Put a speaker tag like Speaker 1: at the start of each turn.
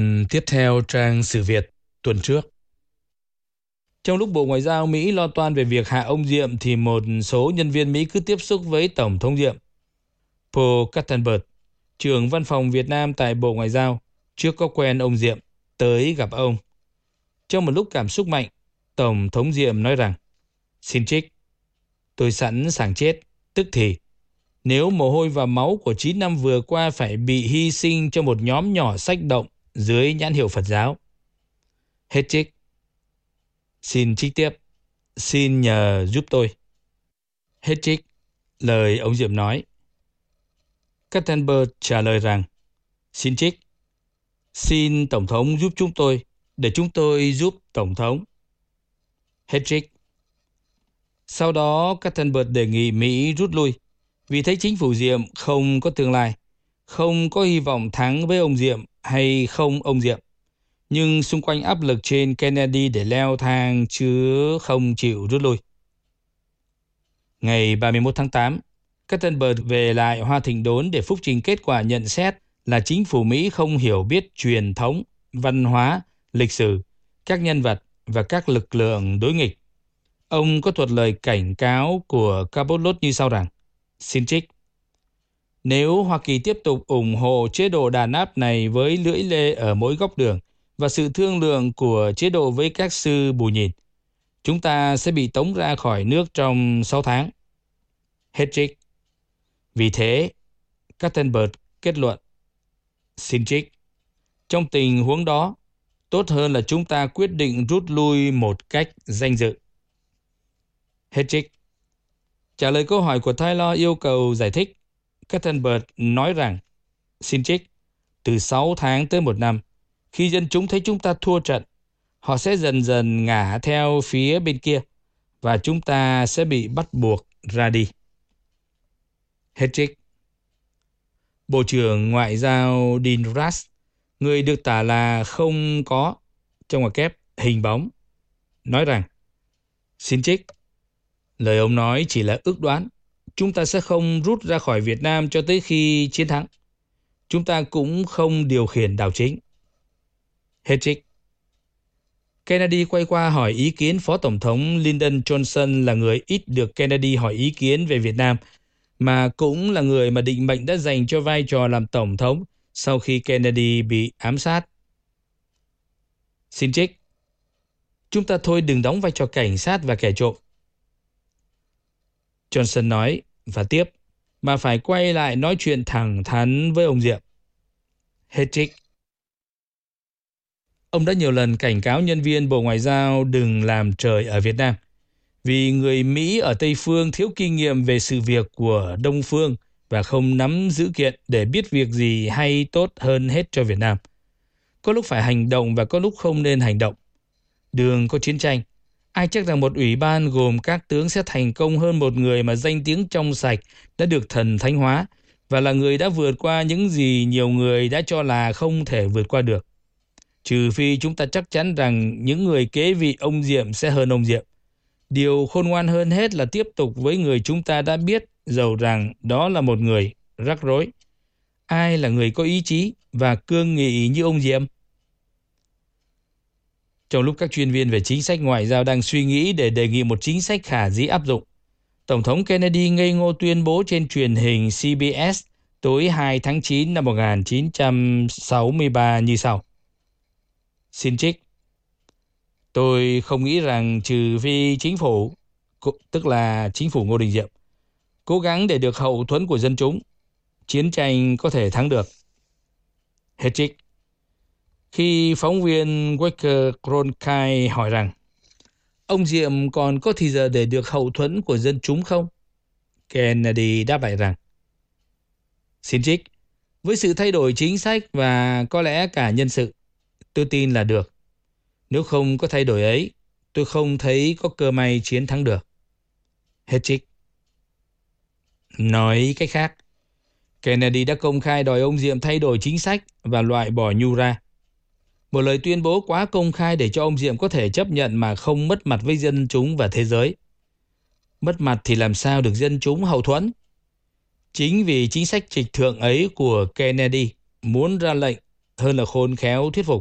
Speaker 1: Tiếp theo trang Sử Việt tuần trước. Trong lúc Bộ Ngoại giao Mỹ lo toan về việc hạ ông Diệm thì một số nhân viên Mỹ cứ tiếp xúc với Tổng thống Diệm. Paul Kattenberg, trưởng văn phòng Việt Nam tại Bộ Ngoại giao, trước có quen ông Diệm, tới gặp ông. Trong một lúc cảm xúc mạnh, Tổng thống Diệm nói rằng: "Xin trích, tôi sẵn sàng chết, tức thì, nếu mồ hôi và máu của 9 năm vừa qua phải bị hy sinh cho một nhóm nhỏ sách động dưới nhãn hiệu Phật giáo." Hết trích. Xin trích tiếp: "Xin nhờ giúp tôi." Hết trích lời ông Diệm nói. Kattenberg trả lời rằng: "Xin trích, xin Tổng thống giúp chúng tôi, để chúng tôi giúp Tổng thống." Hết trích. Sau đó, Kattenberg đề nghị Mỹ rút lui, vì thấy chính phủ Diệm không có tương lai, không có hy vọng thắng với ông Diệm hay không ông Diệm, nhưng xung quanh áp lực trên Kennedy để leo thang chứ không chịu rút lui. Ngày 31 tháng 8, Kattenberg về lại Hoa Thịnh Đốn để phúc trình kết quả nhận xét là chính phủ Mỹ không hiểu biết truyền thống, văn hóa, lịch sử, các nhân vật và các lực lượng đối nghịch. Ông có thuật lời cảnh cáo của Cabot như sau rằng: "Xin trích, nếu Hoa Kỳ tiếp tục ủng hộ chế độ đàn áp này với lưỡi lê ở mỗi góc đường và sự thương lượng của chế độ với các sư bù nhìn, chúng ta sẽ bị tống ra khỏi nước trong 6 tháng. Hết trích. Vì thế, Kattenberg kết luận: "Xin trích, trong tình huống đó, tốt hơn là chúng ta quyết định rút lui một cách danh dự." Hết trích. Trả lời câu hỏi của Taylor yêu cầu giải thích, Kattenberg nói rằng: "Xin trích, từ 6 tháng tới 1 năm, khi dân chúng thấy chúng ta thua trận, họ sẽ dần dần ngả theo phía bên kia và chúng ta sẽ bị bắt buộc ra đi." Hết trích. Bộ trưởng Ngoại giao Dean Rush, người được tả là không có, trong ngoặc kép hình bóng, nói rằng: "Xin trích, lời ông nói chỉ là ước đoán. Chúng ta sẽ không rút ra khỏi Việt Nam cho tới khi chiến thắng. Chúng ta cũng không điều khiển đảo chính." Hết trích. Kennedy quay qua hỏi ý kiến Phó Tổng thống Lyndon Johnson, là người ít được Kennedy hỏi ý kiến về Việt Nam, mà cũng là người mà định mệnh đã dành cho vai trò làm Tổng thống sau khi Kennedy bị ám sát. Xin trích, chúng ta thôi đừng đóng vai trò cảnh sát và kẻ trộm. Johnson nói, và tiếp, mà phải quay lại nói chuyện thẳng thắn với ông Diệm. Hết trích. Ông đã nhiều lần cảnh cáo nhân viên Bộ Ngoại giao đừng làm trời ở Việt Nam, vì người Mỹ ở Tây Phương thiếu kinh nghiệm về sự việc của Đông Phương và không nắm dữ kiện để biết việc gì hay tốt hơn hết cho Việt Nam. Có lúc phải hành động và có lúc không nên hành động. Đường có chiến tranh, ai chắc rằng một ủy ban gồm các tướng sẽ thành công hơn một người mà danh tiếng trong sạch đã được thần thánh hóa và là người đã vượt qua những gì nhiều người đã cho là không thể vượt qua được. Trừ phi chúng ta chắc chắn rằng những người kế vị ông Diệm sẽ hơn ông Diệm. Điều khôn ngoan hơn hết là tiếp tục với người chúng ta đã biết, dầu rằng đó là một người rắc rối. Ai là người có ý chí và cương nghị như ông Diệm? Trong lúc các chuyên viên về chính sách ngoại giao đang suy nghĩ để đề nghị một chính sách khả dĩ áp dụng, Tổng thống Kennedy ngây ngô tuyên bố trên truyền hình CBS tối 2 tháng 9 năm 1963 như sau. Xin trích, tôi không nghĩ rằng trừ phi chính phủ, tức là chính phủ Ngô Đình Diệm, cố gắng để được hậu thuẫn của dân chúng, chiến tranh có thể thắng được. Hết trích. Khi phóng viên Walker Cronkite hỏi rằng ông Diệm còn có thì giờ để được hậu thuẫn của dân chúng không? Kennedy đáp lại rằng, xin trích, với sự thay đổi chính sách và có lẽ cả nhân sự, tôi tin là được. Nếu không có thay đổi ấy, tôi không thấy có cơ may chiến thắng được. Hết trích. Nói cách khác, Kennedy đã công khai đòi ông Diệm thay đổi chính sách và loại bỏ Nhu ra. Một lời tuyên bố quá công khai để cho ông Diệm có thể chấp nhận mà không mất mặt với dân chúng và thế giới. Mất mặt thì làm sao được dân chúng hậu thuẫn? Chính vì chính sách trịch thượng ấy của Kennedy muốn ra lệnh hơn là khôn khéo thuyết phục.